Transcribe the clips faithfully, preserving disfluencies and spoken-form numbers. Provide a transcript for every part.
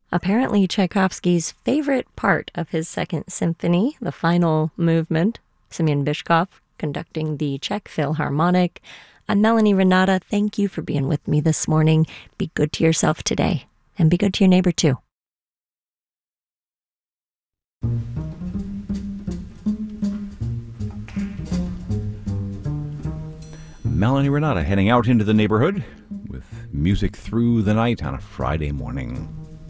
Apparently, Tchaikovsky's favorite part of his Second Symphony, the final movement, Semyon Bychkov conducting the Czech Philharmonic. I'm Melanie Renata. Thank you for being with me this morning. Be good to yourself today, and be good to your neighbor, too. Melanie Renata heading out into the neighborhood with music through the night on a Friday morning.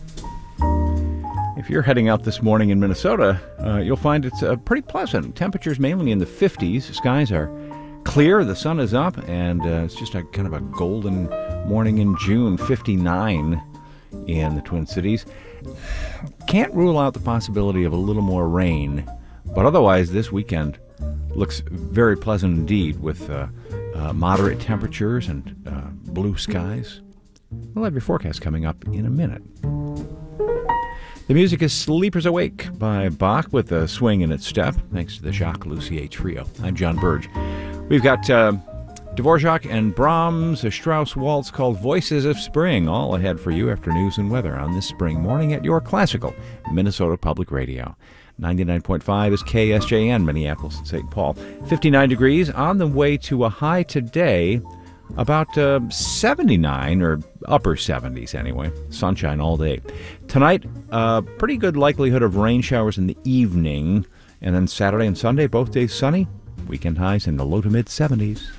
If you're heading out this morning in Minnesota, uh, you'll find it's uh, pretty pleasant. Temperatures mainly in the fifties. Skies are clear, the sun is up, and uh, it's just a kind of a golden morning in June. fifty-nine in the Twin Cities. Can't rule out the possibility of a little more rain, but otherwise this weekend looks very pleasant indeed with uh, uh, moderate temperatures and uh, blue skies. We'll have your forecast coming up in a minute. The music is Sleepers Awake by Bach with a swing in its step, thanks to the Jacques Lussier Trio. I'm John Burge. We've got uh, Dvorak and Brahms, a Strauss waltz called Voices of Spring, all ahead for you after news and weather on this spring morning at your classical Minnesota Public Radio. ninety-nine point five is K S J N, Minneapolis and Saint Paul. fifty-nine degrees, on the way to a high today, about uh, seventy-nine, or upper seventies anyway. Sunshine all day. Tonight, uh, pretty good likelihood of rain showers in the evening. And then Saturday and Sunday, both days sunny. Weekend highs in the low to mid seventies.